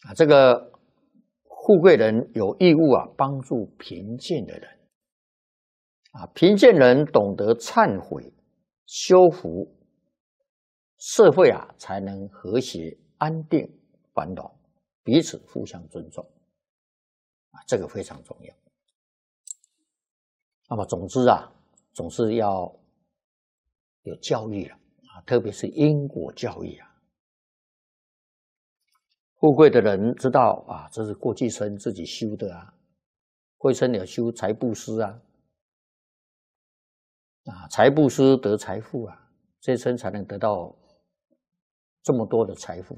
这个富贵人有义务帮助贫贱的人贫贱人懂得忏悔、修福，社会才能和谐、安定、繁荣，彼此互相尊重这个非常重要。那么总之总是要有教育了特别是因果教育富贵的人知道这是过去生自己修的过去生有修财布施财布施得财富这一生才能得到这么多的财富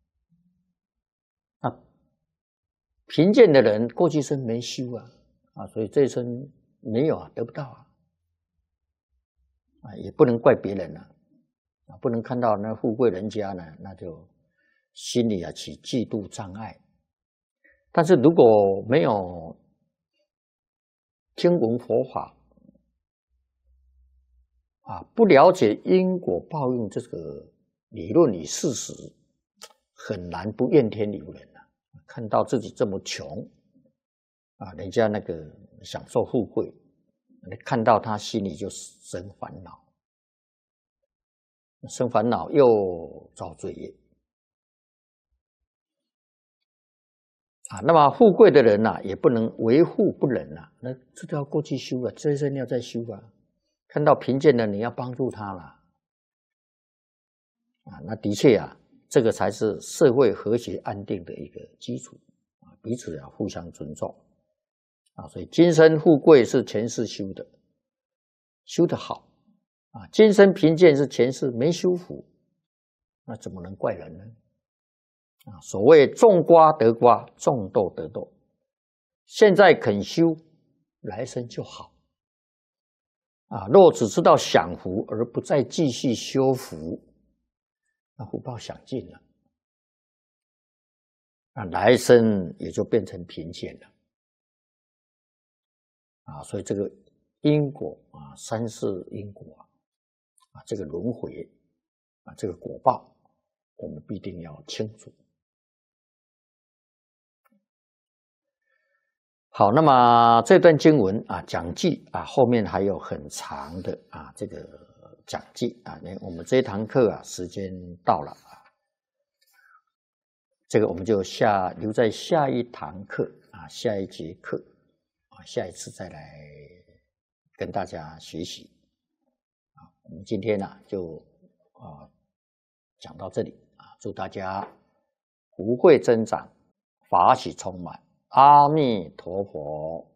贫贱的人过去生没修所以这一生没有得不到也不能怪别人不能看到那富贵人家呢，那就心里起嫉妒障碍。但是如果没有听闻佛法不了解因果报应这个理论与事实，很难不怨天尤人看到自己这么穷人家那个享受富贵，看到他心里就生烦恼，生烦恼又造罪业那么富贵的人也不能为富不仁那这都要过去修这一生要再修看到贫贱的你要帮助他了那的确这个才是社会和谐安定的一个基础彼此互相尊重所以今生富贵是前世修的，修得好今生贫贱是前世没修福，那怎么能怪人呢所谓种瓜得瓜，种豆得豆，现在肯修，来生就好若只知道享福而不再继续修福，那福报享尽了来生也就变成贫贱了所以这个因果三世因果这个轮回这个果报我们必定要清楚。好，那么这段经文讲记后面还有很长的这个讲记我们这一堂课时间到了这个我们就留在下一堂课下一节课下一次再来跟大家学习我们今天就讲到这里祝大家福慧增长，法喜充满，阿弥陀佛。